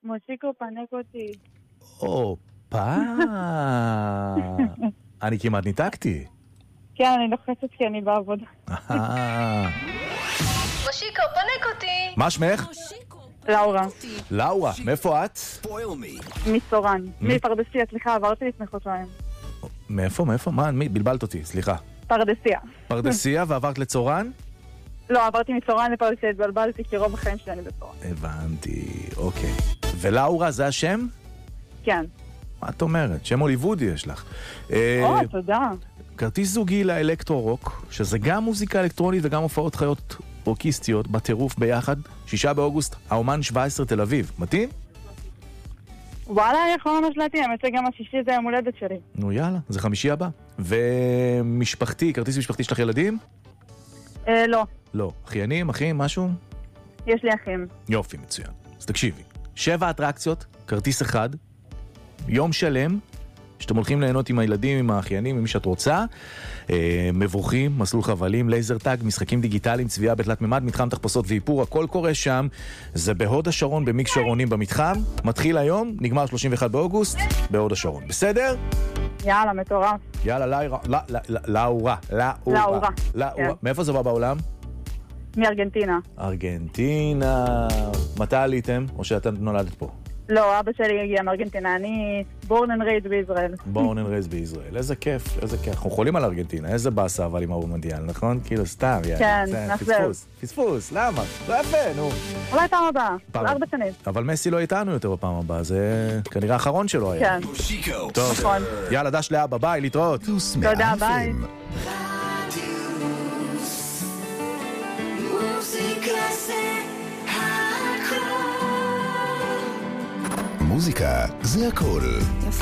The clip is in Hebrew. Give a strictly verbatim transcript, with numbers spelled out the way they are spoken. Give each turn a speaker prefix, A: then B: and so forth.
A: מושיקו פנק אותי.
B: הופה. אני כמעט ניתקתי.
A: כן, אני לוחצת כי אני בעבודה.
C: מושיקו פנק אותי.
B: מה שמך?
A: לאורה.
B: לאורה, מאיפה את?
A: מסורן. מפרדסיה, סליחה, עברתי לפני חודשיים.
B: מאיפה, מאיפה? מה, מי? בלבלת אותי, סליחה.
A: פרדסיה.
B: פרדסיה ועברת לצורן?
A: לא, עברתי מסורן לפרדסיה, התבלבלתי כי רוב החיים שלי אני בסורן.
B: הבנתי, אוקיי. ולאורה זה השם?
A: כן.
B: מה את אומרת? שם הוליוודי יש לך.
A: או, תודה.
B: כרטיס זוגי לאלקטרו-רוק, שזה גם מוזיקה אלקטרונית וגם הופעות חיות רוקיסטיות בטירוף ביחד, שישה באוגוסט, האומן שבע עשרה תל אביב. מתאים?
A: וואלה, אני יכול ממש להתאים, אני גם השישי זה יום הולדת שלי.
B: נו יאללה, זה חמישי הבא. ומשפחתי, כרטיס משפחתי שלך ילדים?
A: אה, לא.
B: לא. אחיינים, אחים, משהו?
A: יש לי אחים.
B: יופי, מצוין. אז תקשיבי, שבע אטרקציות, כרטיס אחד, יום שלם, שאתם הולכים ליהנות עם הילדים, עם האחיינים, עם מי שאת רוצה, אה, מברוכים, מסלול חבלים, לייזר טאג, משחקים דיגיטליים, צביעה בתלת ממד, מתחם תחפושות ואיפור, הכל קורה שם. זה בהוד השרון, במיקס שרונים במתחם, מתחיל היום, נגמר שלושים ואחד באוגוסט, בהוד השרון. בסדר?
A: יאללה, מטורף.
B: יאללה, לאורה, לאורה, לאורה, לאורה. מאיפה זה בא בעולם?
A: מארגנטינה.
B: ארגנטינה. מתי עליתם? או שאתם נולדת פה?
A: לא, אבא שלי הגיע מארגנטינה, אני born and raised בישראל.
B: born and raised בישראל, איזה כיף, איזה כיף. אנחנו חולים על ארגנטינה, איזה באסה אבל עם המונדיאל, נכון? כאילו סתם,
A: כן, נחזב.
B: פספוס, פספוס, למה? לא יפה, נו.
A: אולי פעם הבאה, ארבע שנים.
B: אבל מסי לא איתנו יותר בפעם הבאה, זה כנראה האחרון שלו היה.
A: כן.
B: טוב, יאללה, דש לאבא, ביי, להתראות.
A: תודה, ביי.
D: מוזיקה זה הכל.